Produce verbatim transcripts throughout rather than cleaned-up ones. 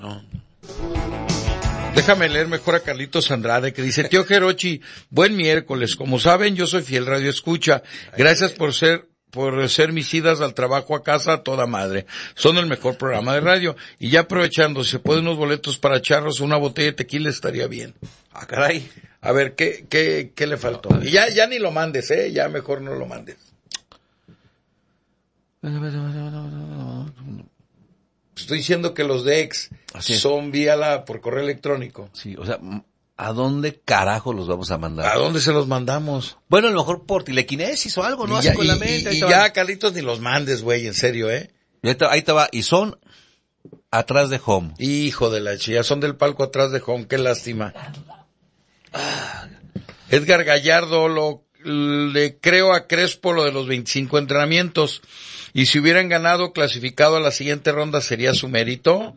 No. Déjame leer mejor a Carlitos Andrade, que dice, tío Jerochi, buen miércoles. Como saben, yo soy fiel radio escucha. Gracias por ser, por ser mis idas al trabajo, a casa, a toda madre. Son el mejor programa de radio. Y ya aprovechando, si se pueden unos boletos para charros, una botella de tequila estaría bien. Ah, caray. A ver, ¿qué, qué, qué le faltó? Y ya, ya ni lo mandes, eh, ya mejor no lo mandes. Estoy diciendo que los de ex son vía la, por correo electrónico. Sí, o sea, ¿a dónde carajo los vamos a mandar? ¿A dónde se los mandamos? Bueno, a lo mejor por telequinesis o algo, ¿no? Y Así ya, con y, la mente. y, y ya, Carlitos, ni los mandes, güey, en serio, ¿eh? Y ahí, te, ahí te va, y son atrás de Home. Hijo de la chilla, son del palco atrás de Home, qué lástima. Ah. Edgar Gallardo, lo, le creo a Crespo lo de los veinticinco entrenamientos. Y si hubieran ganado, clasificado a la siguiente ronda, ¿sería su mérito?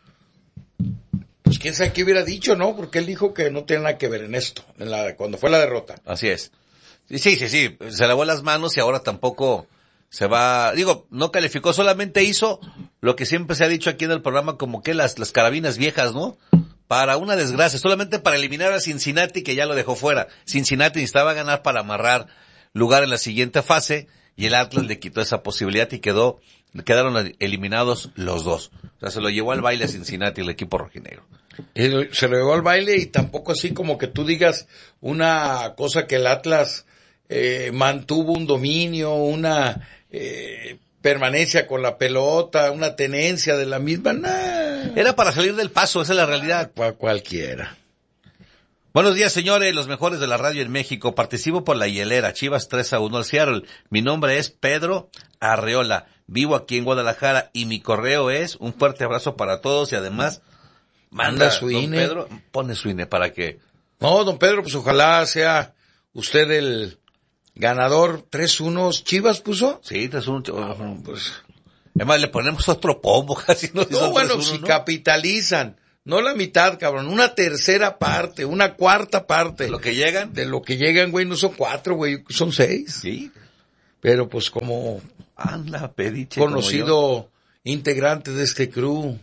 Pues quién sabe qué hubiera dicho, ¿no? Porque él dijo que no tiene nada que ver en esto, en la, cuando fue la derrota. Así es. Sí, sí, sí, sí. Se lavó las manos y ahora tampoco se va, digo, no calificó, solamente hizo lo que siempre se ha dicho aquí en el programa, como que las, las carabinas viejas, ¿no? Para una desgracia, solamente para eliminar a Cincinnati, que ya lo dejó fuera. Cincinnati necesitaba ganar para amarrar lugar en la siguiente fase, y el Atlas le quitó esa posibilidad y quedó, quedaron eliminados los dos. O sea, se lo llevó al baile a Cincinnati el equipo rojinegro. Se lo llevó al baile y tampoco así como que tú digas una cosa que el Atlas eh, mantuvo un dominio, una eh, permanencia con la pelota, una tenencia de la misma. Nah. Era para salir del paso, esa es la realidad. Para cualquiera. Buenos días, señores, los mejores de la radio en México. Participo por la hielera, Chivas tres a uno al Seattle. Mi nombre es Pedro Arreola. Vivo aquí en Guadalajara y mi correo es un fuerte abrazo para todos y además manda, manda su don I N E. Pedro, pone su I N E para que... No, don Pedro, pues ojalá sea usted el ganador. tres uno, ¿Chivas puso? Sí, tres uno. Ah, bueno, pues... Además le ponemos otro pombo casi. No, no bueno, si ¿no? capitalizan. No la mitad, cabrón, una tercera parte, una cuarta parte. ¿De lo que llegan? De lo que llegan, güey, no son cuatro, güey, son seis. Sí. Pero pues como anda, pediche, conocido como integrante de este crew,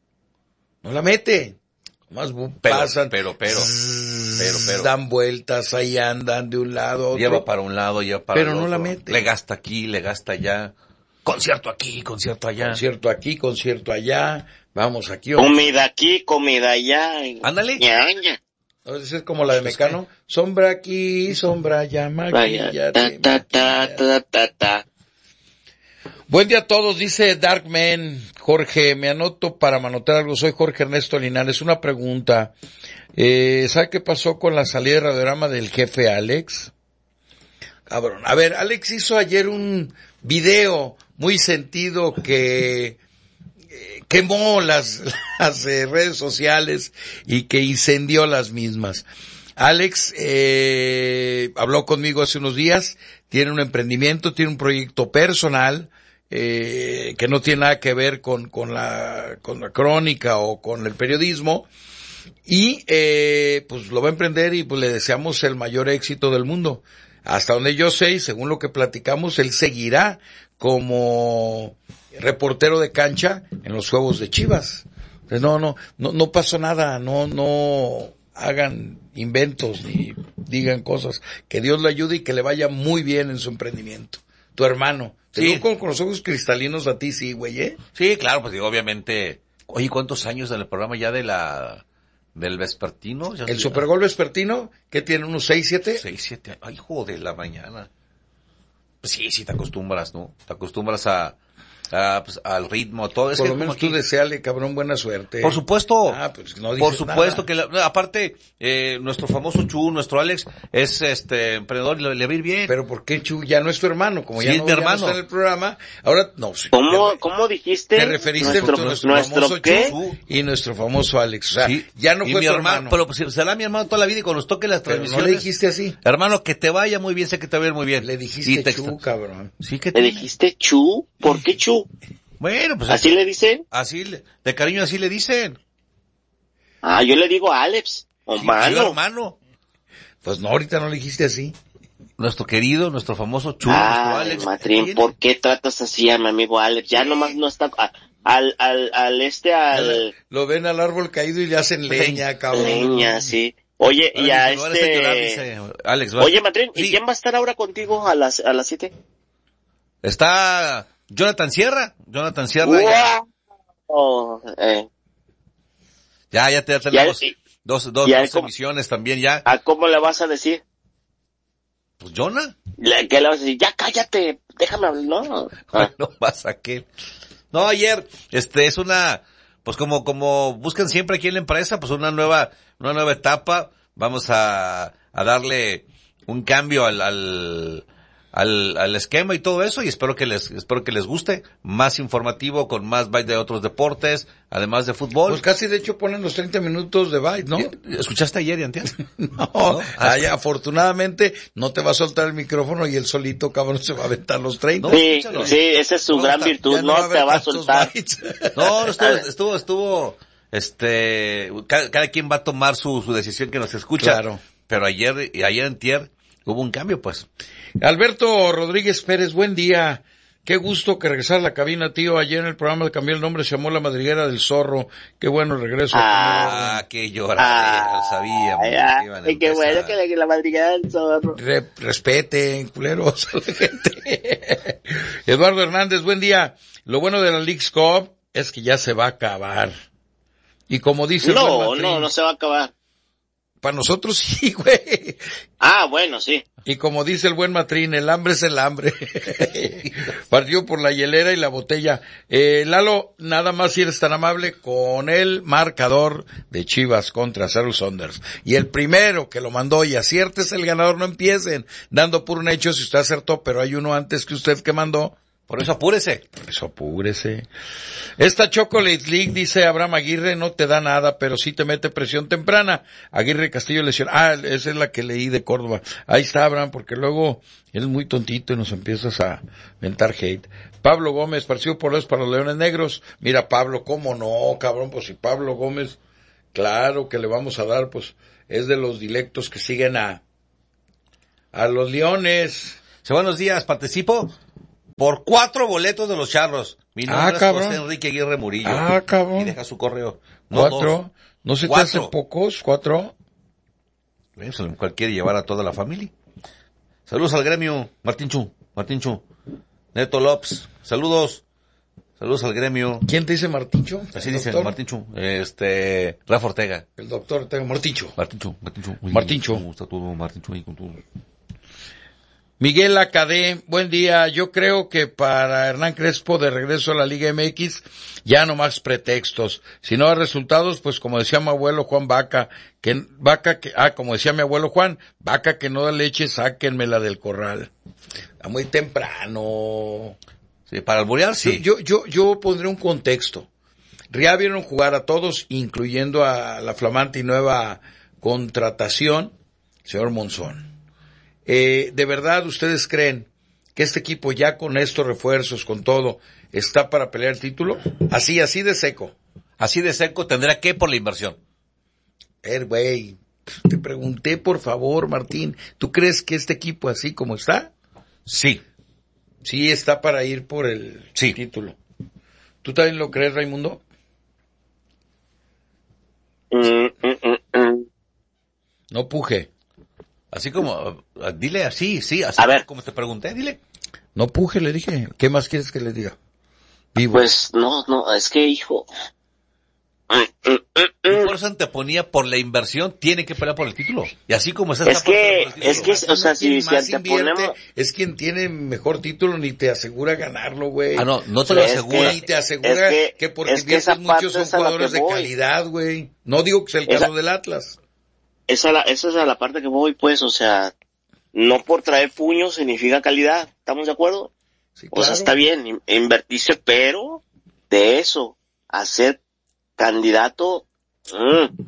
no la mete. Más pasan. Pero, pero, zzz, pero, pero. Dan vueltas, ahí andan de un lado a otro. Lleva para un lado, lleva para pero el otro. Pero no la mete. Le gasta aquí, le gasta allá. Concierto aquí, concierto allá. Concierto aquí, concierto allá. Vamos aquí. Vamos. Comida aquí, comida allá. Ándale. Ñaña. Es como la de Mecano. Sombra aquí, sombra allá, maquilla. Ta, ta, ta, ta, ta, ta. Buen día a todos, dice Darkman. Jorge, me anoto para manotear algo. Soy Jorge Ernesto Linares. Una pregunta. Eh, ¿Sabe qué pasó con la salida de Radiorama del jefe Alex? Cabrón. A ver, Alex hizo ayer un video muy sentido que eh, quemó las, las eh, redes sociales y que incendió las mismas. Alex eh, habló conmigo hace unos días, tiene un emprendimiento, tiene un proyecto personal eh, que no tiene nada que ver con, con la, con la crónica o con el periodismo y eh, pues lo va a emprender y pues le deseamos el mayor éxito del mundo. Hasta donde yo sé y según lo que platicamos, él seguirá como reportero de cancha en los juegos de Chivas. Entonces, no, no, no, no pasó nada, no, no hagan inventos ni digan cosas. Que Dios le ayude y que le vaya muy bien en su emprendimiento. Tu hermano. Te Sí. digo con, con los ojos cristalinos a ti, sí, güey, ¿eh? Sí, claro, pues digo, obviamente. Oye, ¿cuántos años en el programa ya de la, del vespertino? Ya El sé- Supergol vespertino, ¿qué tiene? ¿Unos seis, siete? Seis, siete, ay, joder, la mañana. Pues sí, sí te acostumbras, ¿no? Te acostumbras a, a pues, al ritmo, todo. Es Por que lo menos como tú aquí- deseale, cabrón, buena suerte. Por supuesto. Ah, pues no dices Por supuesto nada. que, la- aparte, eh, nuestro famoso Chu, nuestro Alex, es este emprendedor y le, le va a ir bien. Pero ¿por qué Chu ya no es tu hermano? Como Sí, ya es no, mi ya no hermano. está en el programa, ahora no. Sí, ¿Cómo, te, cómo dijiste? te referiste nuestro, a nuestro nuestro famoso ¿qué? Chu y nuestro famoso Alex. O sea, Sí. ya no Y fue mi tu hermano, hermano. pero pues, será mi hermano toda la vida y cuando nos toque las Pero transmisiones. no le dijiste así. Hermano, que te vaya muy bien, sé que te va a ir muy bien. Le Y dijiste te Chu, extra- cabrón. Sí que ¿Le tiene. dijiste Chu? ¿Por qué Chu? Bueno, pues ¿Así le dicen? así, le- de cariño así le dicen. Ah, yo le digo Alex. Sí, Hermano. sí, hermano. Pues no, ahorita no le dijiste así. Nuestro querido, nuestro famoso Chu, nuestro Ay, Alex. Matrín, ¿Tiene? ¿por qué tratas así a mi amigo Alex? Ya nomás no está... ah, al, al, al este, al... Lo ven al árbol caído y le hacen leña, cabrón. Leña, sí. Oye, y a este... Llorar, dice Alex, Oye, Matrín, ¿y sí. quién va a estar ahora contigo a las, a las siete? Está Jonathan Sierra, Jonathan Sierra. Ya, Oh, eh. ya, ya, te, ya tenemos Ya, y- dos, dos, ya dos como- emisiones también ya. ¿A cómo le vas a decir? Pues Jonah, Le- ¿Qué le vas a decir? Ya cállate, déjame hablar, no. Ah. no pasa que. No, ayer, este, es una, pues como, como buscan siempre aquí en la empresa, pues una nueva, una nueva etapa. Vamos a, a darle un cambio al, al, al, al esquema y todo eso, y espero que les, espero que les guste. Más informativo, con más byte de otros deportes, además de fútbol. Pues casi de hecho ponen los treinta minutos de byte, ¿no? ¿Escuchaste ayer y antier? No, ¿No? ay, afortunadamente no te va a soltar el micrófono y él solito, cabrón, se va a aventar los treinta. No, Sí, escúchalo. sí, esa es su No, gran está- virtud, Ya no, va a te haber va a tantos soltar. bytes. No, no, estuvo, estuvo, estuvo, este, cada, cada quien va a tomar su, su decisión que nos escucha. Claro. Pero ayer, y ayer antier, hubo un cambio, pues. Alberto Rodríguez Pérez, buen día. Qué gusto que regresar a la cabina, tío. Ayer en el programa cambié el nombre, se llamó La Madriguera del Zorro. Qué bueno el regreso. Ah, qué lloradera, sabíamos Ay, que ay, iban a ay, qué bueno empezar. que la, que la madriguera del zorro. Re- respeten, culeros, a la gente. Eduardo Hernández, buen día. Lo bueno de la Leagues Cup es que ya se va a acabar. Y como dice el buen No, Matrín, no, no se va a acabar. para nosotros sí, güey. Ah, bueno, sí. Y como dice el buen Matrín, el hambre es el hambre. Partió por la hielera y la botella. Eh, Lalo, nada más si eres tan amable con el marcador de Chivas contra Seattle Sounders. Y el primero que lo mandó y acierte es el ganador, no empiecen dando por un hecho si usted acertó, pero hay uno antes que usted que mandó. Por eso apúrese. Por eso apúrese. Esta Chocolate League, dice Abraham Aguirre, no te da nada, pero sí te mete presión temprana. Aguirre Castillo lesión. Ah, esa es la que leí de Córdoba. Ahí está, Abraham, porque luego eres muy tontito y nos empiezas a mentar hate. Pablo Gómez, partido por los para los Leones Negros. Mira, Pablo, ¿cómo no, cabrón? Pues si Pablo Gómez, claro que le vamos a dar, pues es de los dilectos que siguen a, a los Leones. Sí, buenos días, participo por cuatro boletos de los Charros. Mi nombre Ah, es cabrón. José Enrique Aguirre Murillo. Ah, cabrón. Y deja su correo. No, ¿Cuatro? dos. ¿No se te Cuatro. hace pocos? ¿Cuatro? Bueno, pues, cual quiere llevar a toda la familia. Saludos al gremio, Martín Chu, Martín Chu. Neto López, saludos. Saludos al gremio. ¿Quién te dice Martincho? Así ¿El dice doctor? Martín Chu. Este, Rafa Ortega. El doctor, tengo Martincho. Martín Chu, Martín Chu. Uy, Martín Chu. ¿Cómo está todo, Martín Chu ahí con todo? Miguel Acadé, buen día. Yo creo que para Hernán Crespo de regreso a la Liga M X, ya no más pretextos. Si no hay resultados, pues como decía mi abuelo Juan Vaca, que, Vaca que, ah, como decía mi abuelo Juan, Vaca que no da leche, sáquenmela del corral. Está muy temprano. Sí, para alburear, sí. Yo, yo, yo pondré un contexto. Ya vieron jugar a todos, incluyendo a la flamante y nueva contratación, señor Monzón. Eh, ¿de verdad ustedes creen que este equipo ya con estos refuerzos, con todo, está para pelear el título? Así, así de seco. Así de seco tendrá que por la inversión. Eh, güey, te pregunté por favor, Martín, ¿tú crees que este equipo así como está? Sí. Sí está para ir por el Sí. título. ¿Tú también lo crees, Raimundo? Mm, mm, mm, mm. No puje. Así como, uh, dile así, sí, así A ver. como te pregunté, dile. No puje, le dije. ¿Qué más quieres que le diga? Vivo. Pues no, no, es que hijo. Mm, mm, mm, Y mm. por eso anteponía por la inversión, tiene que pelear por el título. Y así como está, Es está por que, pelear por el es título. que, o sea, si, Quien si más invierte anteponemos, es quien tiene mejor título, ni te asegura ganarlo, güey. Ah, no, no te lo Es asegura. Ni te asegura es que- que porque es que esa inviertes muchos parte son es a la jugadores que de voy. calidad, güey. No digo que sea el Esa- caso del Atlas. esa, la, esa es a la parte que voy, pues, o sea, no por traer puños significa calidad, ¿estamos de acuerdo? Sí, O sea, claro. está bien, in- invertirse, pero de eso, a ser candidato, mm,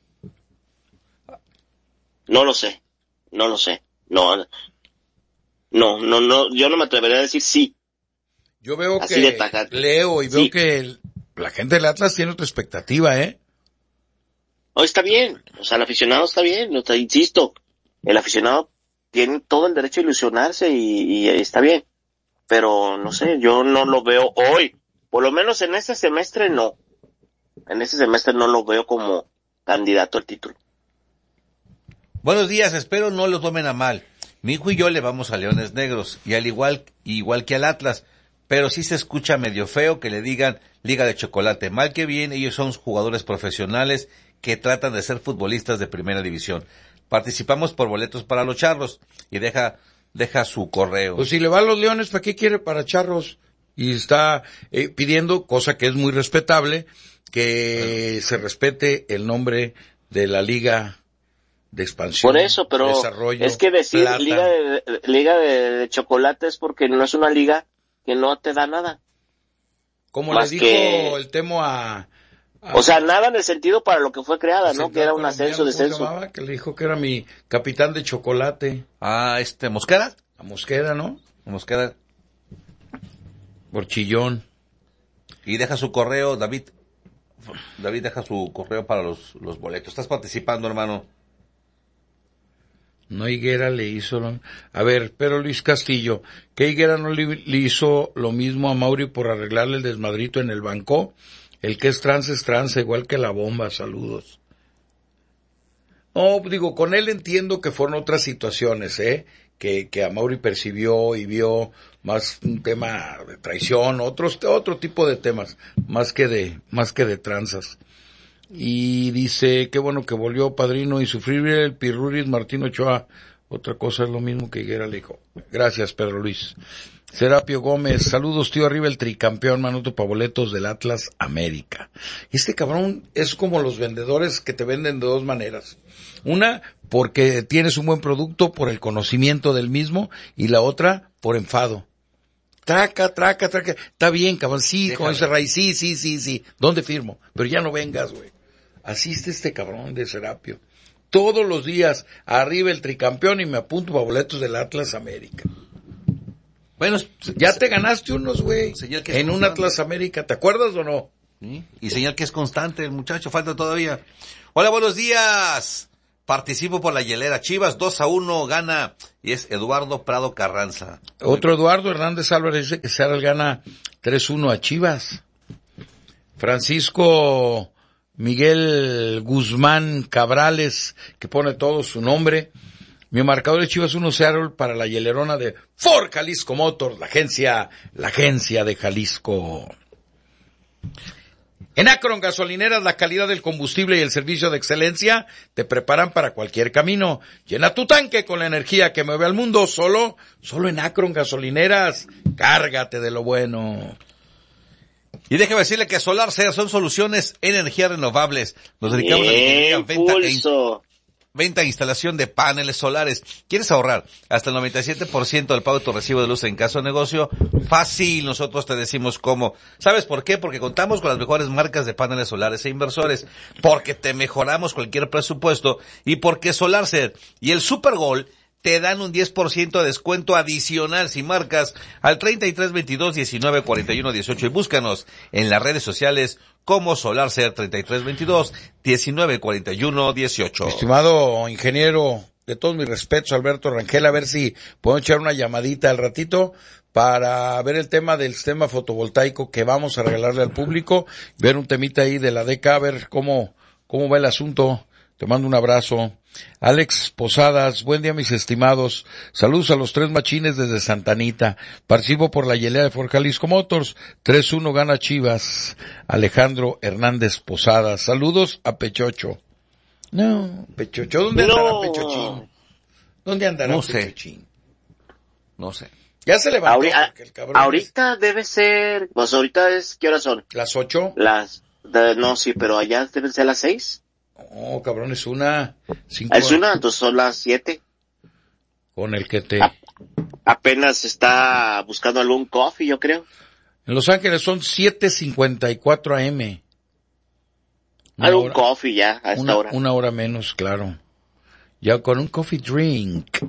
no lo sé, no lo sé, no, no, no, no, yo no me atrevería a decir sí. Yo veo Así que de tajante. leo y veo Sí. que el- la gente del Atlas tiene otra expectativa, ¿eh? Oh, está bien, o sea, el aficionado está bien, o sea, insisto, el aficionado tiene todo el derecho a ilusionarse y, y está bien, pero no sé, yo no lo veo hoy por lo menos en este semestre no. En este semestre no lo veo como candidato al título. Buenos días, espero no lo tomen a mal. Mi hijo y yo le vamos a Leones Negros, y al igual, igual que al Atlas, pero sí se escucha medio feo que le digan Liga de Chocolate. Mal que bien, ellos son jugadores profesionales que tratan de ser futbolistas de primera división. Participamos por boletos para los charros, y deja, deja su correo. Pues si le va a los Leones, ¿para qué quiere para charros? Y está eh, pidiendo, cosa que es muy respetable, que bueno. se respete el nombre de la Liga de Expansión. Por eso, pero desarrollo, es que decir plata. Liga de, Liga de, de Chocolate es porque no es una liga que no te da nada. Como le dijo que... el Temo a, a... O sea, nada en el sentido para lo que fue creada, ¿no? Que era un ascenso, descenso. ¿Cómo se llamaba? Que le dijo que era mi capitán de chocolate. Ah, este, ¿Mosquera? A Mosquera, ¿no? A Mosquera. Por chillón. Y deja su correo, David. David deja su correo para los, los boletos. ¿Estás participando, hermano? No, Higuera le hizo lo... A ver, pero Luis Castillo, ¿qué Higuera no le, le hizo lo mismo a Mauri por arreglarle el desmadrito en el banco? El que es trans es trans, igual que la bomba, saludos. No, digo, con él entiendo que fueron otras situaciones, ¿eh? Que, que a Mauri percibió y vio más un tema de traición, otros, otro tipo de temas, más que de, más que de tranzas. Y dice, qué bueno que volvió Padrino y sufrir el Pirruris Martín Ochoa. Otra cosa es lo mismo que Higuera le dijo. Gracias, Pedro Luis. Serapio Gómez, saludos tío, arriba el tricampeón, Manuto Pavoletos del Atlas América. Este cabrón es como los vendedores que te venden de dos maneras. Una, porque tienes un buen producto por el conocimiento del mismo, y la otra, por enfado. Traca, traca, traca. Está bien, cabrón, sí, como dice Ray, sí, sí, sí, sí. ¿Dónde firmo? Pero ya no vengas, güey. Asiste este cabrón de Serapio. Todos los días, arriba el tricampeón y me apunto para boletos del Atlas América. Bueno, ya te ganaste unos, güey, en un Atlas América, ¿te acuerdas o no? ¿Sí? Y señal que es constante el muchacho, falta todavía. Hola, buenos días. Participo por la hielera Chivas, dos a uno gana, y es Eduardo Prado Carranza. Otro Eduardo Hernández Álvarez dice que Seattle gana tres uno a Chivas. Francisco Miguel Guzmán Cabrales, que pone todo su nombre. Mi marcador de Chivas uno cero para la hielerona de Ford Jalisco Motors, la agencia, la agencia de Jalisco. En Akron Gasolineras, la calidad del combustible y el servicio de excelencia te preparan para cualquier camino. Llena tu tanque con la energía que mueve al mundo, solo, solo en Akron Gasolineras. Cárgate de lo bueno. Y déjeme decirle que SolarCer son soluciones en energías renovables. Nos dedicamos a la ingeniería, venta e, in- venta e instalación de paneles solares. ¿Quieres ahorrar hasta el noventa y siete por ciento del pago de tu recibo de luz en caso de negocio? Fácil, nosotros te decimos cómo. ¿Sabes por qué? Porque contamos con las mejores marcas de paneles solares e inversores. Porque te mejoramos cualquier presupuesto. Y porque SolarCer y el Super Gol te dan un diez por ciento de descuento adicional si marcas al treinta y tres veintidós diecinueve cuarenta y uno dieciocho y búscanos en las redes sociales como SolarCer treinta y tres veintidós diecinueve cuarenta y uno dieciocho. Estimado ingeniero, de todos mis respetos, Alberto Rangel, a ver si podemos echar una llamadita al ratito para ver el tema del sistema fotovoltaico que vamos a regalarle al público, ver un temita ahí de la D K, a ver cómo, cómo va el asunto. Te mando un abrazo. Alex Posadas, buen día mis estimados. Saludos a los tres machines desde Santa Anita. Participo por la hielera de Ford Jalisco Motors. tres uno gana Chivas. Alejandro Hernández Posadas. Saludos a Pechocho. No, Pechocho. ¿Dónde no. andará Pechochín? ¿Dónde andará no sé. Pechochín? No sé. Ya se levantó. Ahorita, el cabrón ahorita es... debe ser, pues ahorita es, ¿qué horas son? ¿Las ocho? Las, de, no, sí, pero allá deben ser las seis. Oh, cabrón, es una... Cinco es una, entonces son las siete. Con el que te... A, apenas está buscando algún coffee, yo creo. En Los Ángeles son siete cincuenta y cuatro a eme. Algún hora, coffee ya, a esta una, hora. Una hora menos, claro. Ya con un coffee drink.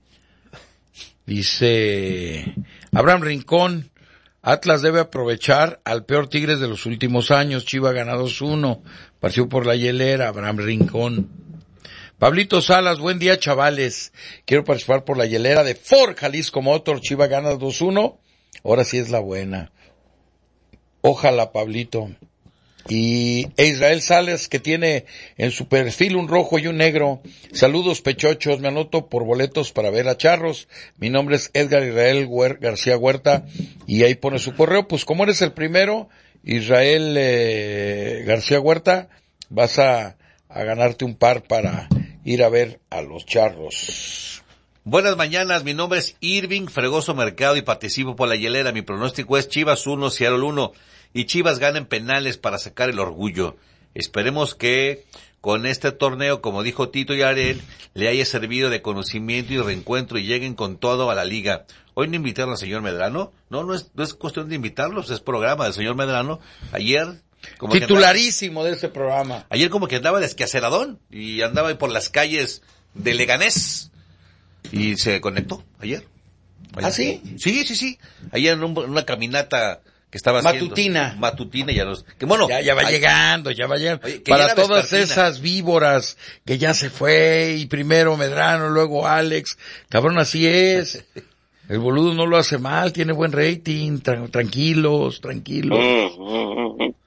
Dice... Abraham Rincón... Atlas debe aprovechar al peor Tigres de los últimos años. Chiva gana dos uno. Partió por la hielera. Abraham Rincón. Pablito Salas, buen día chavales. Quiero participar por la hielera de Ford Jalisco Motor. Chiva gana dos uno. Ahora sí es la buena. Ojalá, Pablito. Y e Israel Sales, que tiene en su perfil un rojo y un negro. Saludos, pechochos, me anoto por boletos para ver a Charros. Mi nombre es Edgar Israel Huer- García Huerta, y ahí pone su correo. Pues como eres el primero, Israel eh, García Huerta, vas a, a ganarte un par para ir a ver a los Charros. Buenas mañanas, mi nombre es Irving Fregoso Mercado y participo por la hielera. Mi pronóstico es Chivas uno, Seattle uno. Y Chivas ganen penales para sacar el orgullo. Esperemos que con este torneo, como dijo Tito y Ariel, le haya servido de conocimiento y reencuentro y lleguen con todo a la liga. Hoy no invitaron al señor Medrano. No, no es, no es cuestión de invitarlos, es programa del señor Medrano. Ayer... Como Titularísimo andaba, de ese programa. Ayer como que andaba desquaceradón y andaba por las calles de Leganés y se conectó ayer. ayer. ¿Ah, sí? Sí, sí, sí. Ayer en un, una caminata... que estaba matutina. Haciendo, matutina, ya nos, que bueno. Ya, ya va hay, llegando, ya va llegando. Oye, para todas esas víboras que ya se fue, y primero Medrano, luego Alex. Cabrón, así es. El boludo no lo hace mal, tiene buen rating, tra- tranquilos, tranquilos. Mm, mm, mm.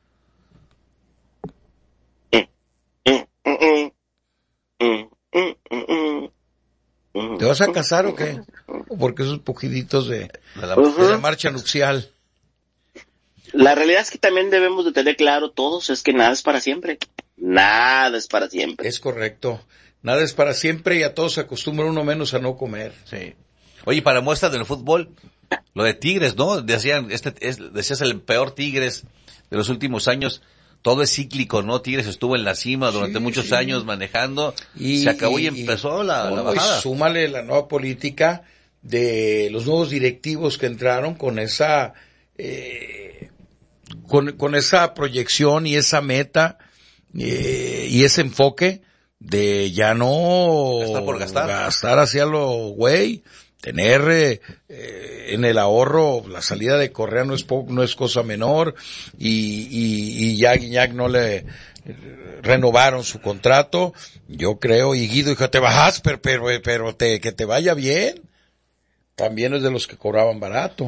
Mm, mm, mm, mm, mm. ¿Te vas a casar o qué? Porque esos pujiditos de, de, la, de la marcha nupcial. La realidad es que también debemos de tener claro todos, es que nada es para siempre. Nada es para siempre. Es correcto. Nada es para siempre, y a todos se acostumbra uno menos a no comer. Sí. Oye, para muestra del fútbol, lo de Tigres, ¿no? Decían, este, es, decías el peor Tigres de los últimos años. Todo es cíclico, ¿no? Tigres estuvo en la cima durante sí, muchos sí. años manejando, y se acabó y, y empezó y, la, no, la bajada. Y súmale la nueva política de los nuevos directivos que entraron con esa, eh, con, con esa proyección y esa meta, eh, y ese enfoque de ya no gastar por gastar, gastar hacia lo güey, tener eh, eh, en el ahorro la salida de Correa no es po- no es cosa menor, y y, y ya Guiñac no le eh, renovaron su contrato, yo creo, y Guido dijo, te bajas, pero pero pero te que te vaya bien. También es de los que cobraban barato.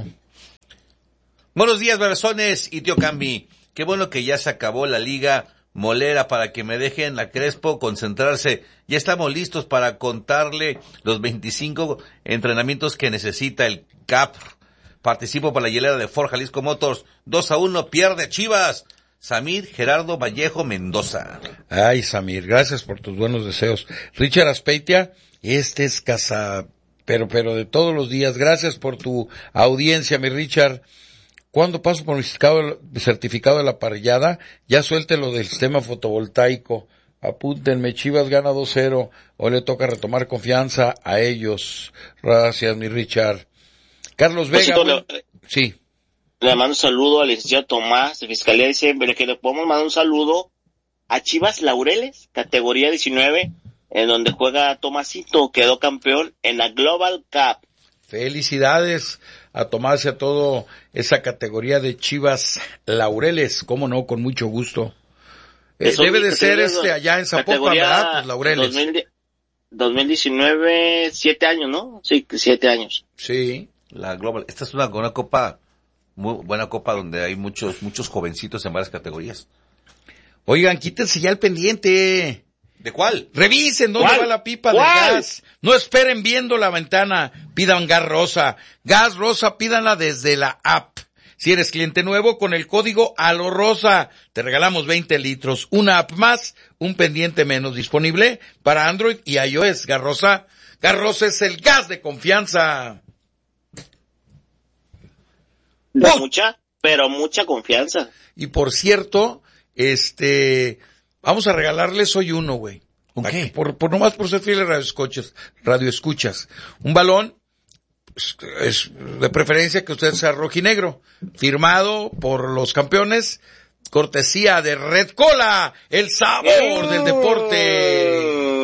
Buenos días, bebesones y tío Cambi. Qué bueno que ya se acabó la liga molera para que me dejen a Crespo concentrarse. Ya estamos listos para contarle los veinticinco entrenamientos que necesita el C A P. Participo para la hielera de Ford Jalisco Motors. dos a uno, pierde Chivas. Samir Gerardo Vallejo Mendoza. Ay, Samir, gracias por tus buenos deseos. Richard Aspeitia, este es casa, pero, pero de todos los días. Gracias por tu audiencia, mi Richard. ¿Cuándo paso por mi certificado, certificado de la parrillada? Ya suelte lo del sistema fotovoltaico. Apúntenme, Chivas gana dos cero. Hoy le toca retomar confianza a ellos. Gracias, mi Richard. Carlos Vega. Pues, bueno, le, sí. Le mando un saludo al licenciado Tomás de Fiscalía de Siempre, que le podemos mandar un saludo a Chivas Laureles, categoría diecinueve, en donde juega Tomasito, quedó campeón en la Global Cup. Felicidades a Tomás y a todo esa categoría de Chivas Laureles, cómo no, con mucho gusto. Eh, debe de ser este allá en Zapopan, ¿verdad? Pues Laureles. dos mil diecinueve, siete años, ¿no? Sí, siete años. Sí. La Global, esta es una, una copa, muy buena copa donde hay muchos, muchos jovencitos en varias categorías. Oigan, quítense ya el pendiente. ¿De cuál? Revisen dónde ¿Cuál? va la pipa ¿Cuál? del gas. No esperen viendo la ventana. Pidan gas rosa. Gas rosa, pídanla desde la app. Si eres cliente nuevo, con el código ALOROSA, te regalamos veinte litros. Una app más, un pendiente menos, disponible para Android y iOS. Gas rosa. Gas rosa es el gas de confianza. De ¡Oh! mucha, pero mucha confianza. Y por cierto, este... vamos a regalarles hoy uno, güey. ¿Un qué? Por, por nomás por ser fieles radio escuchas, radio escuchas. Un balón, es, es de preferencia que usted sea rojinegro, firmado por los campeones, cortesía de Red Cola, el sabor ¡Oh! del deporte.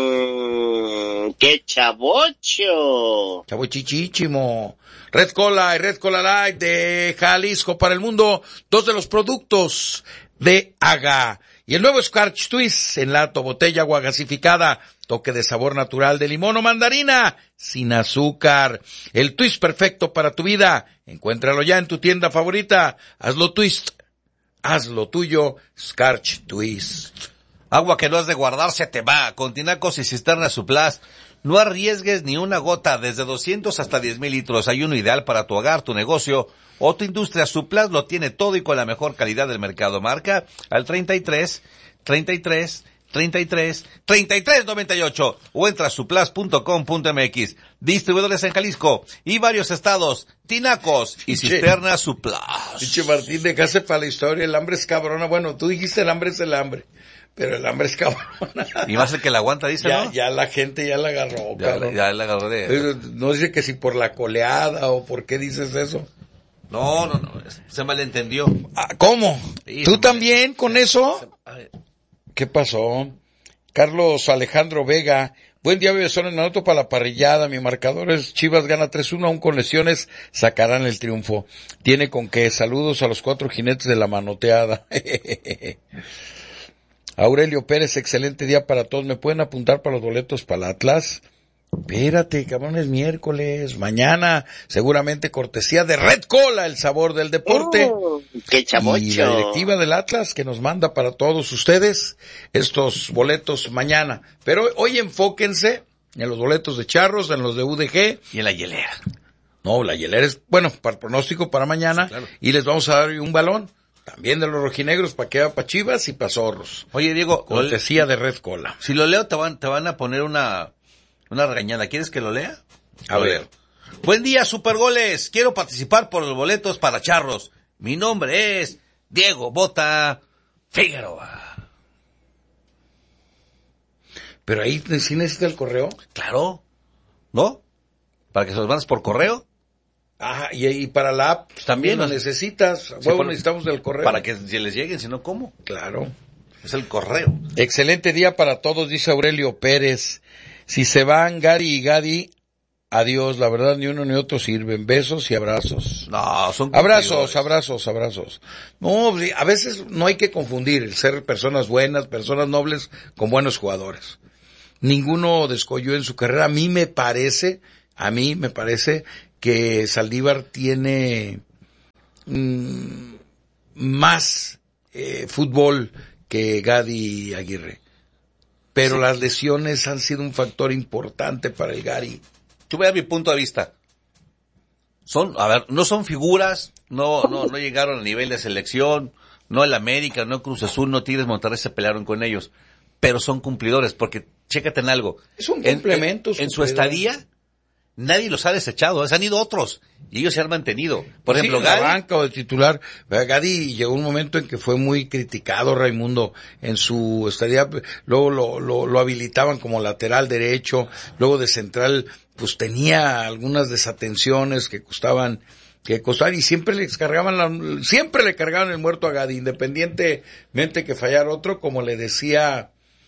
¡Qué chavocho! Chavochichichimo. Red Cola y Red Cola Light de Jalisco para el mundo, dos de los productos de Aga. Y el nuevo Scotch Twist en lata o botella, agua gasificada, toque de sabor natural de limón o mandarina, sin azúcar. El twist perfecto para tu vida. Encuéntralo ya en tu tienda favorita. Hazlo twist. Hazlo tuyo, Scotch Twist. Agua que no has de guardar se te va. Con tinacos y cisternas Suplas. No arriesgues ni una gota, desde doscientos hasta diez mil litros. Hay uno ideal para tu hogar, tu negocio o tu industria. Suplas lo tiene todo y con la mejor calidad del mercado. Marca al treinta y tres, treinta y tres, treinta y tres, treinta y tres noventa y ocho o entra a suplas punto com punto m x. Distribuidores en Jalisco y varios estados. Tinacos y cisternas Suplas. Dice Martín, dejaste para la historia, el hambre es cabrona. Bueno, tú dijiste el hambre es el hambre, pero el hambre es cabrona. Y más el que la aguanta, dice, ya, ¿no? Ya la gente ya la agarró, ya, cabrón. Ya la agarró de... No dice que si por la coleada o por qué dices eso. No, no, no, se malentendió. Ah, ¿cómo? Sí, ¿Tú se también mal... con eso? Se... ¿Qué pasó? Carlos Alejandro Vega, buen día, Bebezón, en anoto para la parrillada, mi marcador es Chivas gana tres uno, aún con lesiones sacarán el triunfo. Tiene con qué, saludos a los cuatro jinetes de la manoteada. Aurelio Pérez, excelente día para todos, ¿me pueden apuntar para los boletos para el Atlas? Espérate, cabrón, es miércoles, mañana, seguramente cortesía de Red Cola, el sabor del deporte. Oh, ¡qué chamocho! Y la directiva del Atlas que nos manda para todos ustedes estos boletos mañana. Pero hoy enfóquense en los boletos de Charros, en los de U D G. Y en la hielera. No, la hielera es, bueno, para el pronóstico para mañana. Sí, claro. Y les vamos a dar un balón. También de los rojinegros para que va para Chivas y para Zorros. Oye, Diego. Cortesía de Red Cola. Si lo leo te van, te van a poner una... Una regañada. ¿Quieres que lo lea? A, a ver. ver. Buen día, Supergoles. Quiero participar por los boletos para Charros. Mi nombre es Diego Bota Figueroa. Pero ahí sí necesita el correo. Claro. ¿No? ¿Para que se los mandes por correo? Ah, y, y para la app pues también lo necesitas. Sí, bueno, necesitamos del correo. Para que se les lleguen, si no, ¿cómo? Claro. Es el correo. Excelente día para todos, dice Aurelio Pérez. Si se van Gary y Gadi, adiós, la verdad ni uno ni otro sirven. Besos y abrazos. No, son abrazos, abrazos, abrazos. No, a veces no hay que confundir el ser personas buenas, personas nobles con buenos jugadores. Ninguno descolló en su carrera. A mí me parece, a mí me parece que Saldívar tiene mmm, más eh, fútbol que Gadi Aguirre. Pero sí, las lesiones han sido un factor importante para el Gary. Tú veas mi punto de vista. Son, a ver, no son figuras, no, no, no llegaron a nivel de selección, no el América, no Cruz Azul, no Tigres, Monterrey se pelearon con ellos. Pero son cumplidores, porque chécate en algo. Es un complemento. En, en, en su estadía, nadie los ha desechado, se han ido otros. Y ellos se han mantenido. Por ejemplo, sí, Gadi. La banca o de titular. Gadi llegó un momento en que fue muy criticado, Raimundo, en su estadía. Luego lo, lo, lo habilitaban como lateral derecho. Luego de central, pues tenía algunas desatenciones que costaban, que costaban, y siempre le cargaban la, siempre le cargaban el muerto a Gadi, independientemente que fallara otro, como le decía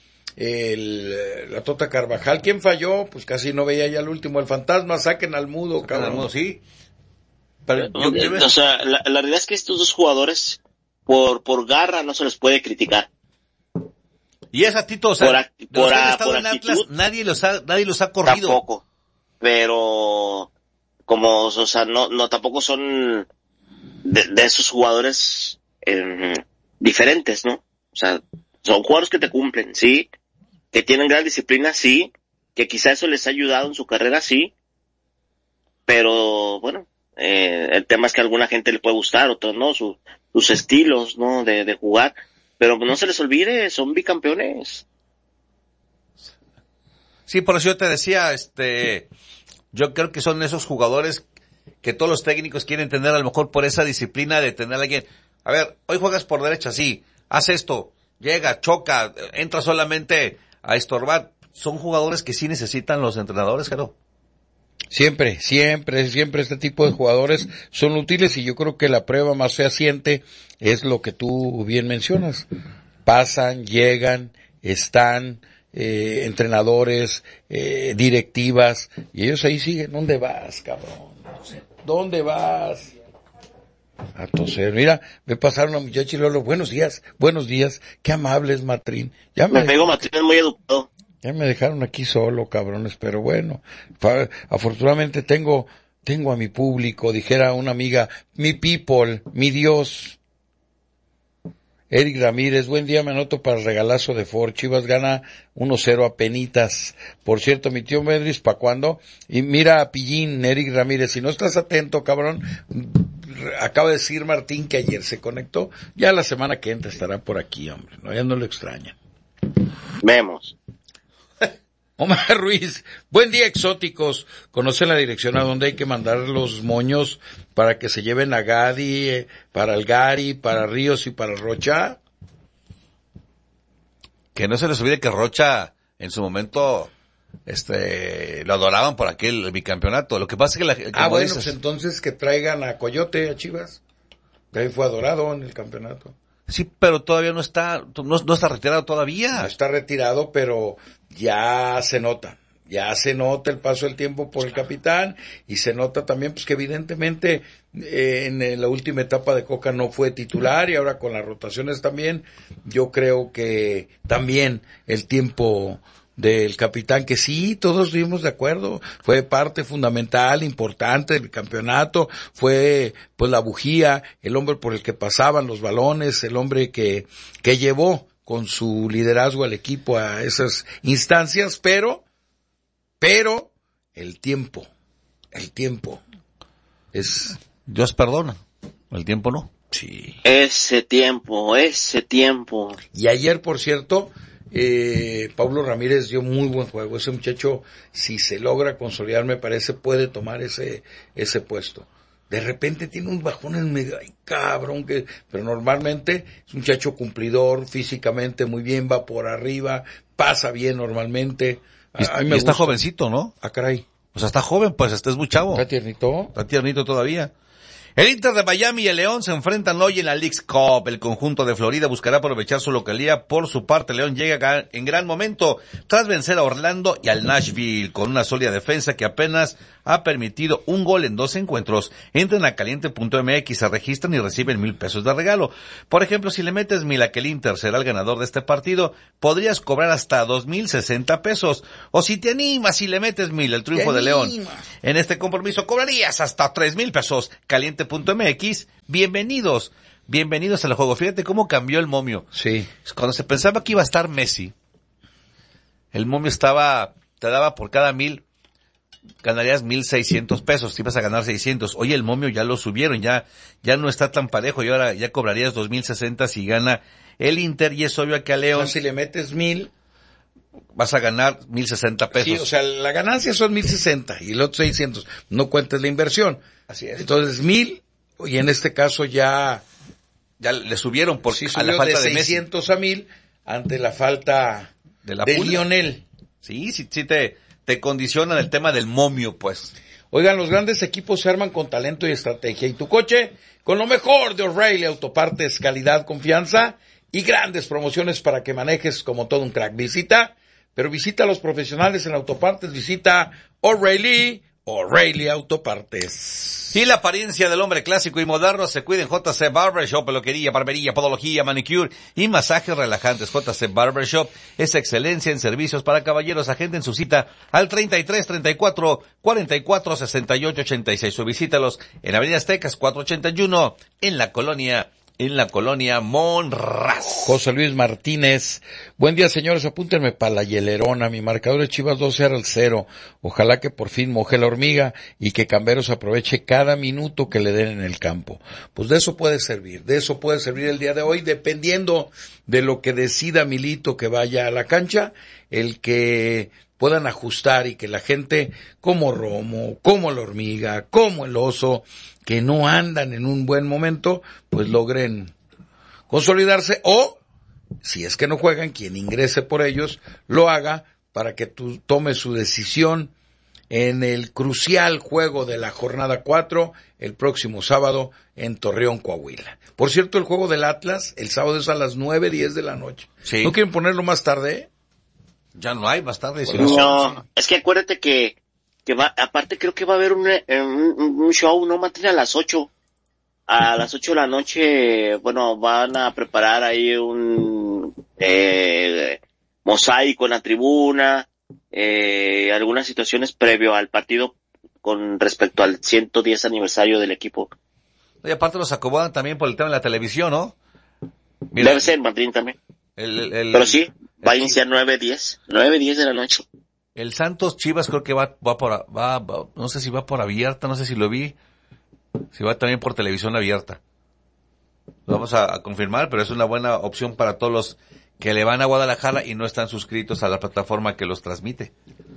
el, la Tota Carvajal. ¿Quién falló? Pues casi no veía ya el último. El fantasma, saquen al mudo, saquen cabrón. Al mudo, sí. Pero, yo, yo, o sea, la, la realidad es que estos dos jugadores, por por garra, no se los puede criticar. Y es a Tito, o sea, por, act- por, los a, estado por en actitud, Atlas, nadie los ha, nadie los ha corrido. Tampoco. Pero, como, o sea, no, no, tampoco son de, de esos jugadores eh, diferentes, ¿no? O sea, son jugadores que te cumplen, sí, que tienen gran disciplina, sí, que quizá eso les ha ayudado en su carrera, sí, pero, bueno, Eh, el tema es que a alguna gente le puede gustar, otros no, su, sus estilos, ¿no? De, de jugar, pero no se les olvide, son bicampeones. Sí, por eso yo te decía, este, yo creo que son esos jugadores que todos los técnicos quieren tener, a lo mejor por esa disciplina de tener a alguien. A ver, hoy juegas por derecha, sí, haz esto, llega, choca, entra solamente a estorbar. Son jugadores que sí necesitan los entrenadores, Jero. Siempre, siempre, siempre este tipo de jugadores son útiles, y yo creo que la prueba más fehaciente es lo que tú bien mencionas. Pasan, llegan, están, eh, entrenadores, eh, directivas, y ellos ahí siguen. ¿Dónde vas, cabrón? ¿Dónde vas? A toser. Mira, me pasaron a muchacha y Lolo, buenos días, buenos días, qué amables, Matrín. Ya Me me, pego, Matrín es muy educado. ya me dejaron aquí solo, cabrones, pero bueno, fa- afortunadamente tengo, tengo a mi público, dijera una amiga, mi people, mi Dios. Eric Ramírez, buen día, me anoto para el regalazo de Ford. Chivas gana uno cero a penitas. Por cierto, mi tío Medris, ¿pa' cuándo? Y mira a Pillín, Eric Ramírez, si no estás atento, cabrón, acaba de decir Martín que ayer se conectó, ya la semana que entra estará por aquí, hombre, no, ya no lo extraña. Vemos. Omar Ruiz, buen día, exóticos. ¿Conocen la dirección a donde hay que mandar los moños para que se lleven a Gadi, eh, para el Gary, para Ríos y para Rocha? Que no se les olvide que Rocha, en su momento, este, lo adoraban por aquel bicampeonato. Lo que pasa es que la, Ah, como bueno, dices, pues entonces que traigan a Coyote, a Chivas. Que ahí fue adorado en el campeonato. sí, pero todavía no está, no, no está retirado No todavía. está retirado, pero ya se nota. Ya se nota el paso del tiempo por el capitán y se nota también pues que evidentemente eh, en la última etapa de Coca no fue titular y ahora con las rotaciones también. Yo creo que también el tiempo del capitán, que sí, todos estuvimos de acuerdo, fue parte fundamental, importante del campeonato, fue pues la bujía, el hombre por el que pasaban los balones, el hombre que, que llevó con su liderazgo al equipo a esas instancias, pero, pero, el tiempo, el tiempo es, Dios perdona, el tiempo no. sí. Ese tiempo, ese tiempo. Y ayer, por cierto, eh, Pablo Ramírez dio muy buen juego. Ese muchacho, si se logra consolidar, me parece, puede tomar ese, ese puesto. De repente tiene un bajón en medio, ay cabrón, que, pero normalmente es un muchacho cumplidor, físicamente muy bien, va por arriba, pasa bien normalmente. Y, A- a mí y me está gusta. jovencito, ¿no? Ah, caray. O sea, está joven, pues, este es muy chavo. ¿Está tiernito? Está tiernito todavía. El Inter de Miami y el León se enfrentan hoy en la Leagues Cup. El conjunto de Florida buscará aprovechar su localía. Por su parte, León llega en gran momento tras vencer a Orlando y al Nashville con una sólida defensa que apenas ha permitido un gol en dos encuentros. Entren a caliente punto eme equis, se registran y reciben mil pesos de regalo. Por ejemplo, si le metes mil a que el Inter será el ganador de este partido, podrías cobrar hasta dos mil sesenta pesos. O si te animas y le metes mil al triunfo Te de León, animas. en este compromiso cobrarías hasta tres mil pesos. Caliente punto eme equis, bienvenidos, bienvenidos al juego. Fíjate cómo cambió el momio. Sí. Cuando se pensaba que iba a estar Messi, el momio estaba, te daba por cada mil, ganarías mil seiscientos pesos, te ibas a ganar seiscientos. Oye, el momio ya lo subieron, ya, ya no está tan parejo y ahora ya cobrarías dos mil sesenta si gana el Inter y es obvio que a León O sea, si le metes mil, vas a ganar mil sesenta pesos. sí, o sea, la ganancia son mil sesenta y el otro seiscientos. No cuentes la inversión. Así es. Entonces, mil, y en este caso ya, Ya le subieron por sí a subió la falta de de, Messi. seiscientos a mil ante la falta De la de pulga. Lionel. Sí, sí, sí te, te condicionan el tema del momio, pues. Oigan, los grandes equipos se arman con talento y estrategia. Y tu coche, con lo mejor de O'Reilly Autopartes, calidad, confianza y grandes promociones para que manejes como todo un crack. Visita, pero visita a los profesionales en Autopartes, visita O'Reilly, O'Reilly Autopartes. Y la apariencia del hombre clásico y moderno se cuida en J C Barbershop, peluquería, barbería, podología, manicure y masajes relajantes. J C Barbershop es excelencia en servicios para caballeros. Agenden su cita al treinta y tres, treinta y cuatro, cuarenta y cuatro, sesenta y ocho, ochenta y seis o visítalos en Avenida Aztecas cuatrocientos ochenta y uno en la colonia en la colonia Monraz. José Luis Martínez. Buen día, señores. Apúntenme para la hielerona. Mi marcador de Chivas doce al cero. Ojalá que por fin moje la hormiga y que Camberos aproveche cada minuto que le den en el campo. Pues de eso puede servir. De eso puede servir el día de hoy, dependiendo de lo que decida Milito que vaya a la cancha, el que puedan ajustar y que la gente como Romo, como la hormiga, como el oso, que no andan en un buen momento, pues logren consolidarse o, si es que no juegan, quien ingrese por ellos, lo haga para que tú tomes su decisión en el crucial juego de la jornada cuatro el próximo sábado en Torreón, Coahuila. Por cierto, el juego del Atlas, el sábado es a las nueve, diez de la noche. Sí. ¿No quieren ponerlo más tarde? Ya no hay, más tarde. Si Bueno, no, No, es que acuérdate que, que va, aparte creo que va a haber un, un, un show, no Martín, a las ocho. a las ocho de la noche, bueno, van a preparar ahí un eh, mosaico en la tribuna, eh, algunas situaciones previo al partido con respecto al ciento diez aniversario del equipo. Y aparte los acomodan también por el tema de la televisión, ¿no? Mira, Debe ser en Madrid también. El, el, el, Pero sí, va a el, iniciar nueve diez, nueve diez de la noche. El Santos Chivas creo que va, va por, va, va, no sé si va por abierta, no sé si lo vi, si va también por televisión abierta. Lo vamos a, a confirmar, pero es una buena opción para todos los que le van a Guadalajara y no están suscritos a la plataforma que los transmite.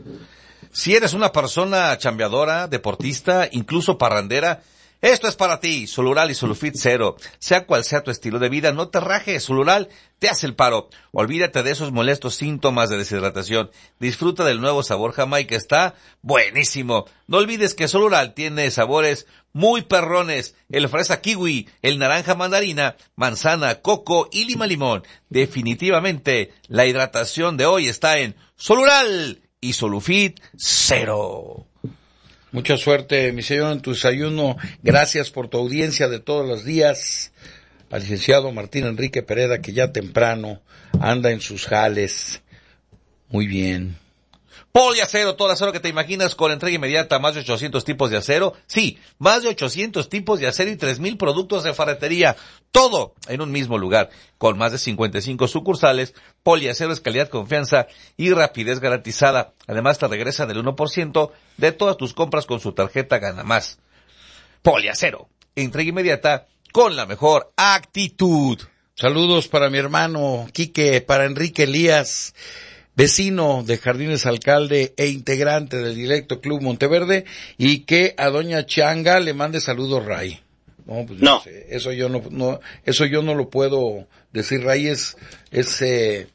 Si eres una persona chambeadora, deportista, incluso parrandera, esto es para ti, Solural y Solufit Cero. Sea cual sea tu estilo de vida, no te rajes, Solural te hace el paro. Olvídate de esos molestos síntomas de deshidratación. Disfruta del nuevo sabor Jamaica, está buenísimo. No olvides que Solural tiene sabores muy perrones, el fresa kiwi, el naranja mandarina, manzana, coco y lima limón. Definitivamente, la hidratación de hoy está en Solural y Solufit Cero. Mucha suerte, mi señor, en tu desayuno. Gracias por tu audiencia de todos los días. Al licenciado Martín Enrique Pereda, que ya temprano anda en sus jales. Muy bien. Poliacero, todo el acero que te imaginas con entrega inmediata, más de ochocientos tipos de acero. Sí, más de ochocientos tipos de acero y tres mil productos de ferretería. Todo en un mismo lugar. Con más de cincuenta y cinco sucursales, Poliacero es calidad, confianza y rapidez garantizada. Además, te regresa del uno por ciento de todas tus compras con su tarjeta Gana Más. Poliacero, entrega inmediata con la mejor actitud. Saludos para mi hermano Quique, para Enrique Elías, vecino de Jardines Alcalde e integrante del Directo Club Monteverde, y que a doña Changa le mande saludos, Ray. No, pues no. no sé, eso yo no, no, eso yo no lo puedo decir. Ray es, es eh,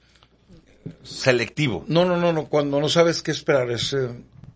selectivo. No, no, no, no, cuando no sabes qué esperar es eh,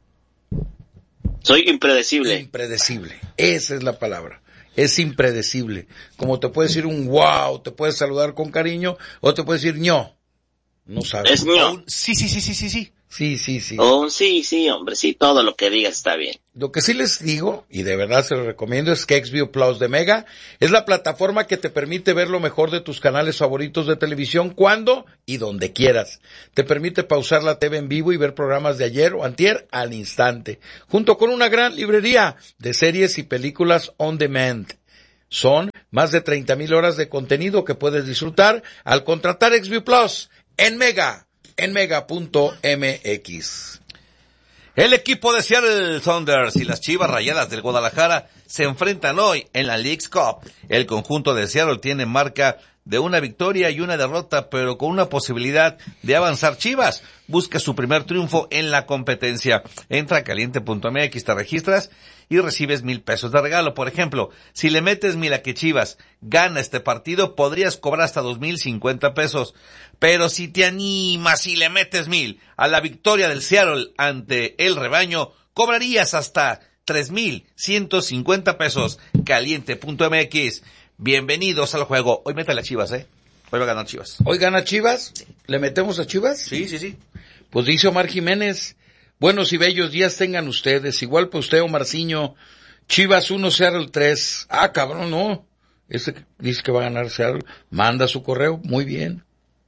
soy impredecible. Impredecible, esa es la palabra. Es impredecible. Como te puede decir un wow, te puede saludar con cariño, o te puede decir ño. No sabes. Es ño. Sí, sí, sí, sí, sí, sí. Sí, sí, sí. Oh, sí, sí, hombre, sí, todo lo que digas está bien. Lo que sí les digo, y de verdad se lo recomiendo, es que XView Plus de Mega es la plataforma que te permite ver lo mejor de tus canales favoritos de televisión cuando y donde quieras. Te permite pausar la T V en vivo y ver programas de ayer o antier al instante, junto con una gran librería de series y películas on demand. Son más de treinta mil horas de contenido que puedes disfrutar al contratar XView Plus en Mega. En mega punto m x. El equipo de Seattle Sounders y las Chivas Rayadas del Guadalajara se enfrentan hoy en la Leagues Cup. El conjunto de Seattle tiene marca de una victoria y una derrota, pero con una posibilidad de avanzar. Chivas busca su primer triunfo en la competencia. Entra a caliente punto m x, te registras y recibes mil pesos de regalo. Por ejemplo, si le metes mil a que Chivas gana este partido, podrías cobrar hasta dos mil cincuenta pesos. Pero si te animas y le metes mil a la victoria del Seattle ante el rebaño, cobrarías hasta tres mil ciento cincuenta pesos. caliente punto m x. Bienvenidos al juego. Hoy métale a Chivas, ¿eh? Hoy va a ganar Chivas. ¿Hoy gana Chivas? ¿Le metemos a Chivas? Sí, sí, sí. Pues dice Omar Jiménez, buenos y bellos días tengan ustedes. Igual pues usted, Omarciño, Chivas uno, Seattle tres. Ah, cabrón, no. Ese dice que va a ganar Seattle. Manda su correo. Muy bien.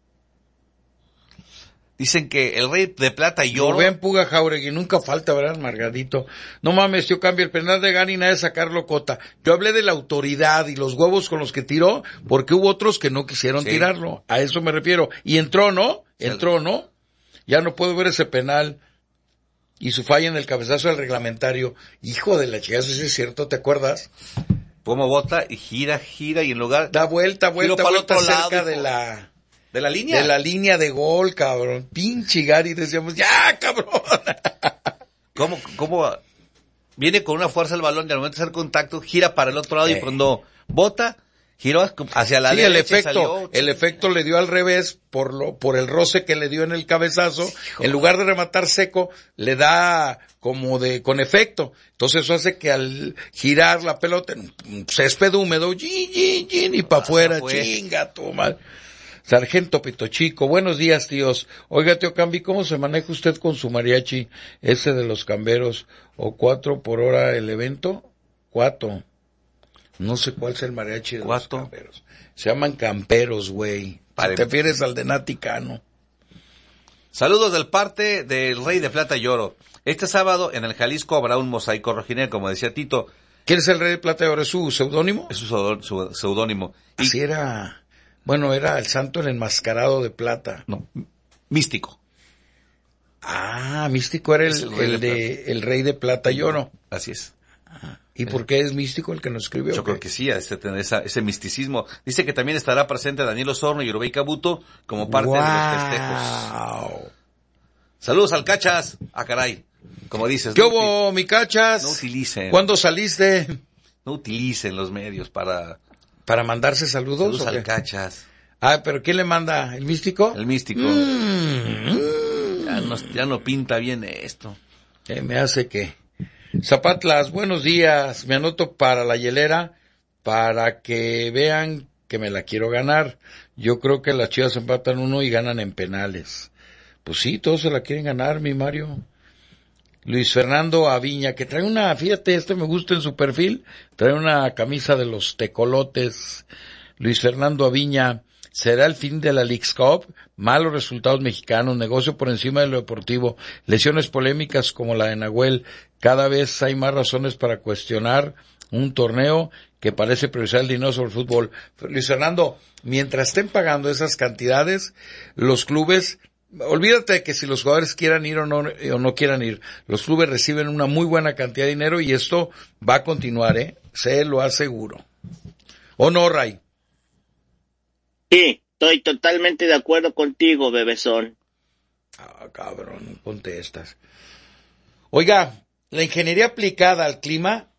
Dicen que el Rey de Plata y Oro... Rubén Puga Jauregui, nunca falta, ¿verdad, Margarito? No mames, yo cambio el penal de Gani, nada de sacarlo Cota. Yo hablé de la autoridad y los huevos con los que tiró, porque hubo otros que no quisieron sí. tirarlo. A eso me refiero. Y entró, ¿no? Entró, ¿no? Ya no puedo ver ese penal. Y su falla en el cabezazo del reglamentario. Hijo de la chica, eso sí es cierto, ¿te acuerdas? Como bota y gira, gira y en lugar... Da vuelta, vuelta, vuelta otro cerca lado, de la... ¿De la línea? De la línea de gol, cabrón. Pinche Gary, decíamos, ¡ya, cabrón! ¿Cómo, cómo viene con una fuerza el balón y al momento de hacer contacto gira para el otro lado eh. y cuando bota, giró hacia la sí, derecha el efecto, salió... el efecto le dio al revés por lo, por el roce que le dio en el cabezazo. Hijo. En lugar de rematar seco, le da como de, con efecto. Entonces eso hace que al girar la pelota, un césped húmedo, yin, yin, yin, y para afuera, chinga tu madre. Sargento Pito Chico, buenos días, tíos. Oiga, tío Cambi, ¿cómo se maneja usted con su mariachi, ese de los camberos? ¿O cuatro por hora el evento? Cuatro. No sé cuál es el mariachi de Cuatro. los camperos. Se llaman camperos, güey. Vale. Te refieres al de Nati Cano. Saludos del parte del Rey de Plata y Oro. Este sábado en el Jalisco habrá un mosaico rojinegro, como decía Tito. ¿Quién es el Rey de Plata y Oro? ¿Es su seudónimo? Es su pseudo- su seudónimo. Y- Así era. Bueno, era el santo el enmascarado de plata. No, místico. Ah, Místico era el, Es el Rey el de de, el Rey de Plata y Oro. Así es. ¿Y por qué es Místico el que nos escribió? Yo creo que sí, ese, esa, ese misticismo. Dice que también estará presente Daniel Osorno y Urubey Cabuto como parte de los festejos. Wow. Saludos al Cachas. Ah, caray. Como dices. ¿Qué no hubo, mi cachas? No utilicen. ¿Cuándo saliste? No utilicen los medios para... ¿Para mandarse saludos? Saludos ¿o qué? al Cachas. Ah, ¿pero quién le manda? ¿El Místico? El místico. Mm, Ya, no, ya no pinta bien esto. eh, me hace que... Zapatlas, buenos días. Me anoto para la hielera para que vean que me la quiero ganar. Yo creo que las Chivas empatan uno y ganan en penales. Pues sí, todos se la quieren ganar, mi Mario. Luis Fernando Aviña, que trae una, fíjate, este me gusta en su perfil, trae una camisa de los tecolotes. Luis Fernando Aviña, ¿será el fin de la Leagues Cup? Malos resultados mexicanos, negocio por encima de lo deportivo, lesiones polémicas como la de Nahuel. Cada vez hay más razones para cuestionar un torneo que parece priorizar el dinero sobre el fútbol. Luis Fernando, mientras estén pagando esas cantidades, los clubes, olvídate de que si los jugadores quieran ir o no, o no quieran ir, los clubes reciben una muy buena cantidad de dinero y esto va a continuar, ¿eh? Se lo aseguro. ¿O no, Ray? Sí, estoy totalmente de acuerdo contigo, bebezón. Ah, cabrón, contestas. Oiga, la ingeniería aplicada al clima,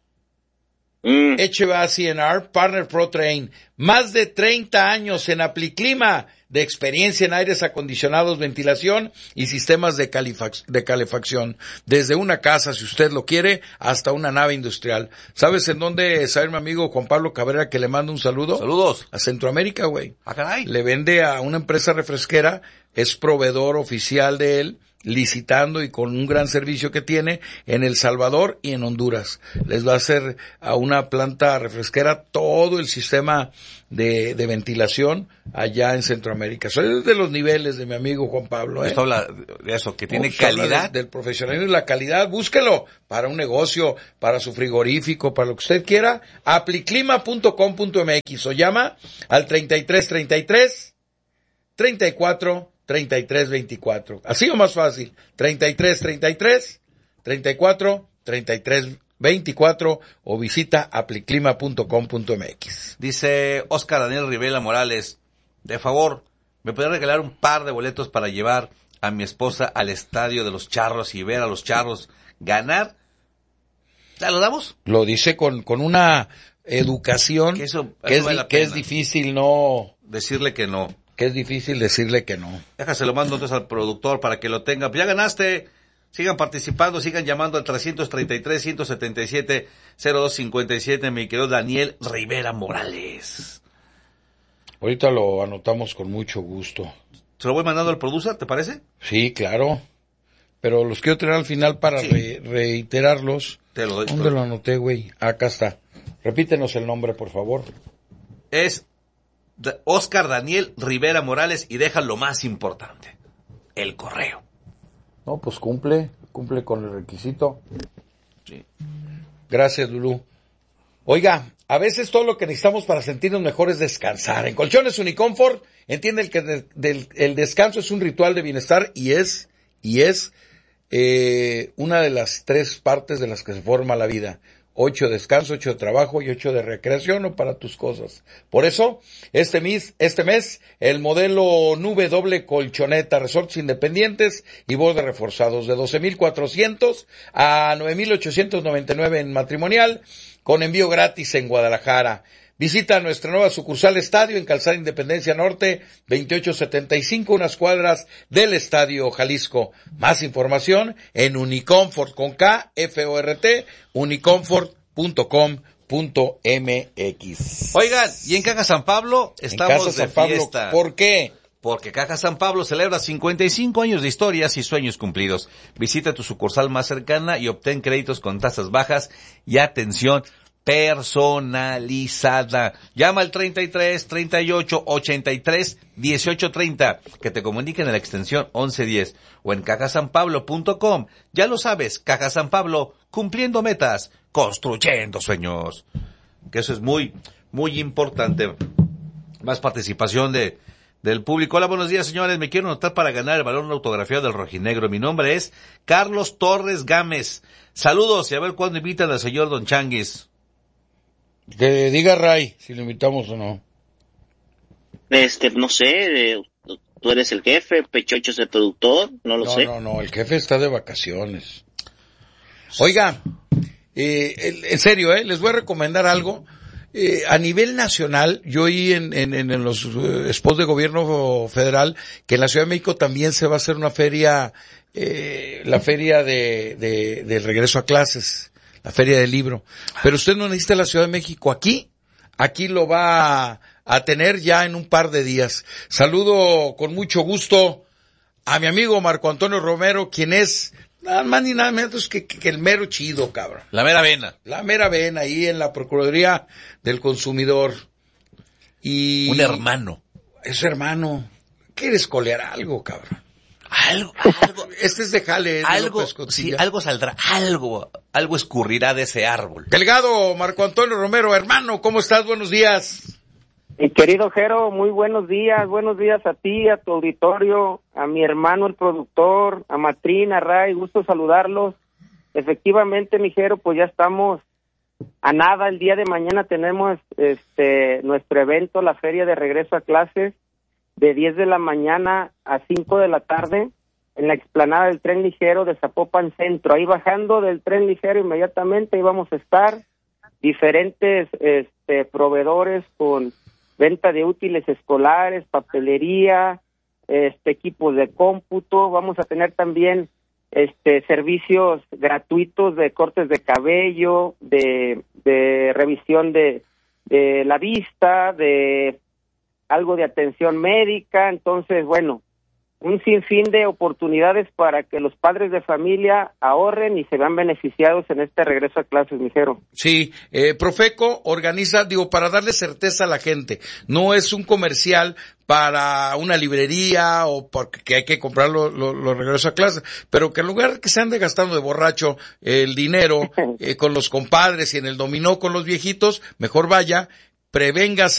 Mm. H V A C N R, Partner Pro Train, más de treinta años en Apliclima, de experiencia en aires acondicionados, ventilación y sistemas de, califac- de calefacción, desde una casa, si usted lo quiere, hasta una nave industrial. ¿Sabes en dónde sabe mi amigo Juan Pablo Cabrera, que le mando un saludo? Saludos. A Centroamérica, güey. Ah, caray. Le vende a una empresa refresquera, es proveedor oficial de él, licitando y con un gran servicio que tiene en El Salvador y en Honduras. Les va a hacer a una planta refresquera todo el sistema de, de ventilación allá en Centroamérica. Soy de los niveles de mi amigo Juan Pablo, ¿eh? Esto habla de eso, que tiene No, pues, habla calidad. de- del profesionalismo y la calidad. Búsquelo para un negocio, para su frigorífico, para lo que usted quiera. apliclima punto com punto m x o llama al treinta y tres treinta y tres treinta y cuatro treinta y tres veinticuatro. Así o más fácil. treinta y tres treinta y tres treinta y cuatro treinta y tres veinticuatro o visita apliclima punto com punto m x. Dice Oscar Daniel Rivela Morales, de favor, ¿me puede regalar un par de boletos para llevar a mi esposa al estadio de los Charros y ver a los Charros ganar? ¿Ya lo damos? Lo dice con, con una educación Que eso- que, eso es, vale di- la que pena. es difícil no, Decirle que no. que es difícil decirle que no. Déjase lo mando entonces al productor para que lo tenga. Pues ya ganaste. Sigan participando, sigan llamando al trescientos treinta y tres, ciento setenta y siete, cero dos cincuenta y siete, mi querido Daniel Rivera Morales. Ahorita lo anotamos con mucho gusto. ¿Se lo voy mandando al producer, te parece? Sí, claro. Pero los quiero tener al final para Sí. re- reiterarlos. Te lo doy. ¿Dónde lo anoté, güey? Acá está. Repítenos el nombre, por favor. Es D- Oscar Daniel Rivera Morales y deja lo más importante, el correo. No, pues cumple, cumple con el requisito. Sí. Gracias, Lulú. Oiga, a veces todo lo que necesitamos para sentirnos mejor es descansar. En Colchones Uniconfort, entiende el que de- del- el descanso es un ritual de bienestar y es, y es eh, una de las tres partes de las que se forma la vida. Ocho de descanso, ocho de trabajo y ocho de recreación o para tus cosas. Por eso, este mes, este mes, el modelo nube doble colchoneta, resorts independientes y bordes reforzados de doce mil cuatrocientos a nueve mil ochocientos noventa y nueve en matrimonial, con envío gratis en Guadalajara. Visita nuestra nueva sucursal Estadio en Calzada Independencia Norte, veintiocho setenta y cinco, unas cuadras del Estadio Jalisco. Más información en Uniconfort con K, F O R T, uniconfort punto com punto m x. Oigan, y en Caja San Pablo estamos en Casa de San Pablo, fiesta. ¿por qué? Porque Caja San Pablo celebra cincuenta y cinco años de historias y sueños cumplidos. Visita tu sucursal más cercana y obtén créditos con tasas bajas y atención personalizada. Llama al treinta y tres, treinta y ocho, ochenta y tres, dieciocho treinta, que te comuniquen en la extensión once diez o en caja san pablo punto com. Ya lo sabes, Caja San Pablo, cumpliendo metas, construyendo sueños. Que eso es muy, muy importante. Más participación de del público. Hola, buenos días, señores. Me quiero anotar para ganar el balón autografiado del rojinegro. Mi nombre es Carlos Torres Gámez. Saludos y a ver cuándo invitan al señor Don Changuis. Que diga Ray si lo invitamos o no. Este, no sé, eh, tú eres el jefe, Pechocho es el productor, no lo no, sé. No, no, no, el jefe está de vacaciones. Oiga, eh, en serio, eh, les voy a recomendar algo. Eh, a nivel nacional, yo oí en, en, en los uh, spots de gobierno federal que en la Ciudad de México también se va a hacer una feria, eh, la feria de, de, de regreso a clases, la feria del libro. Pero usted no necesita la Ciudad de México aquí, aquí lo va a, a tener ya en un par de días. Saludo con mucho gusto a mi amigo Marco Antonio Romero, quien es nada más ni nada menos que, que, que el mero chido, cabrón. La mera vena. La mera vena, ahí en la Procuraduría del Consumidor. Y un hermano. Es hermano. ¿Quieres colear algo, cabrón? Algo, algo. Este es de jale. Algo, sí, algo saldrá, algo, algo escurrirá de ese árbol. Delgado, Marco Antonio Romero, hermano, ¿cómo estás? Buenos días. Mi querido Jero, muy buenos días, buenos días a ti, a tu auditorio, a mi hermano el productor, a Matrín, a Ray, gusto saludarlos. Efectivamente, mi Jero, pues ya estamos a nada, el día de mañana tenemos este nuestro evento, la feria de regreso a clases, de diez de la mañana a cinco de la tarde, en la explanada del tren ligero de Zapopan Centro. Ahí bajando del tren ligero inmediatamente ahí vamos a estar, diferentes este proveedores con venta de útiles escolares, papelería, este equipos de cómputo. Vamos a tener también este servicios gratuitos de cortes de cabello, de de revisión de de la vista, de algo de atención médica. Entonces, bueno, un sinfín de oportunidades para que los padres de familia ahorren y se vean beneficiados en este regreso a clases, mijero. Sí, eh, Profeco organiza, digo, para darle certeza a la gente, no es un comercial para una librería o porque hay que comprar los lo, lo regresos a clases, pero que en lugar que se ande gastando de borracho el dinero eh, con los compadres y en el dominó con los viejitos, mejor vaya, prevéngase.